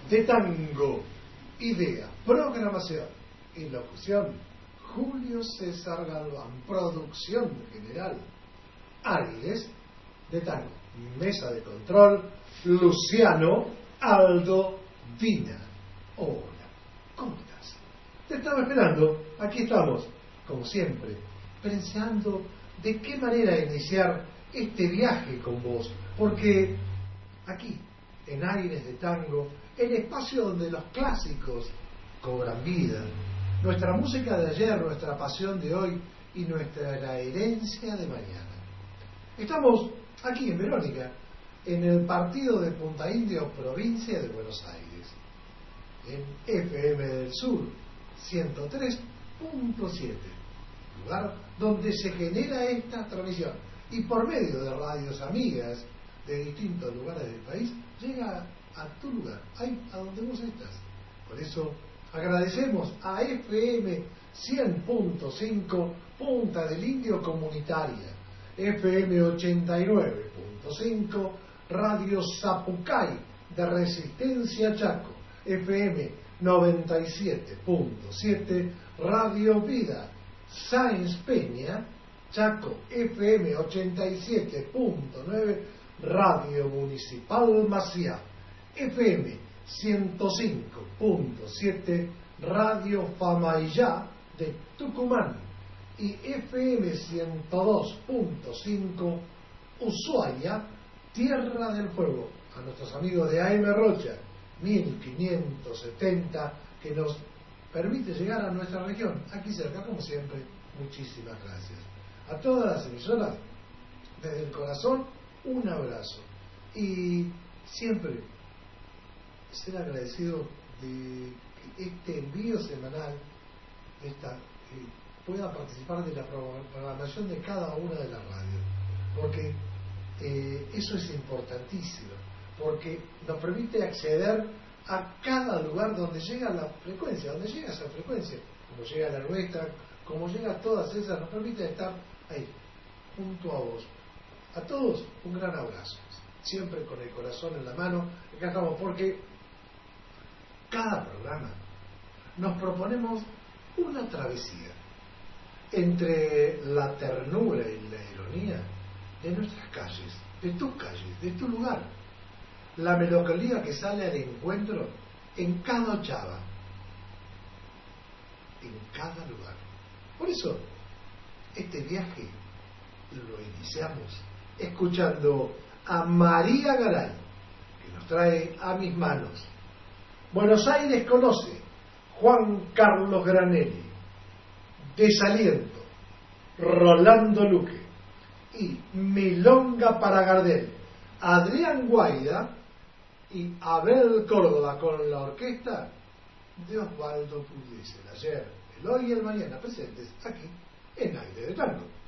de tango. Idea, programación y locución, Julio César Galván. Producción general, Aires de tango. Mesa de control, Luciano Aldo Vina. Hola, ¿cómo estás? Te estaba esperando, aquí estamos, como siempre, pensando de qué manera iniciar este viaje con vos, porque aquí, en Aires de Tango, el espacio donde los clásicos cobran vida, nuestra música de ayer, nuestra pasión de hoy y nuestra herencia de mañana. Estamos aquí en Verónica, en el partido de Punta Indio, provincia de Buenos Aires, en FM del Sur 103.7, lugar donde se genera esta transmisión y por medio de radios amigas de distintos lugares del país llega a tu lugar, ahí a donde vos estás. Por eso agradecemos a FM 100.5 Punta del Indio Comunitaria, FM 89.5 Radio Zapucay de Resistencia Chaco, FM 97.7 Radio Vida Sáenz Peña Chaco, FM 87.9 Radio Municipal Maciá, FM 105.7 Radio Famaillá de Tucumán y FM 102.5 Ushuaia, Tierra del Fuego. A nuestros amigos de AM Rocha 1570 que nos permite llegar a nuestra región, aquí cerca, como siempre. Muchísimas gracias. A todas las emisoras, desde el corazón, un abrazo. Y siempre ser agradecido de que este envío semanal pueda participar de la programación de cada una de las radios, porque eso es importantísimo, porque nos permite acceder a cada lugar donde llega la frecuencia, donde llega esa frecuencia, como llega la nuestra, como llega a todas esas, nos permite estar ahí, junto a vos. A todos un gran abrazo, siempre con el corazón en la mano. Acá estamos, porque cada programa nos proponemos una travesía entre la ternura y la ironía de nuestras calles, de tus calles, de tu lugar, la melancolía que sale al encuentro en cada ochava, en cada lugar. Por eso este viaje lo iniciamos escuchando a María Garay, que nos trae A mis manos. Buenos Aires conoce, Juan Carlos Granelli. Desaliento, Rolando Luque. Y Milonga para Gardel, Adrián Guaida y Abel Córdoba, con la orquesta de Osvaldo Pugliese. El ayer, el hoy y el mañana presentes aquí en Aire de Tango.